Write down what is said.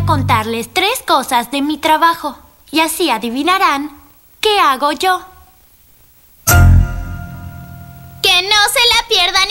a contarles 3 cosas de mi trabajo. Y así adivinarán qué hago yo. ¡Que no se la pierdan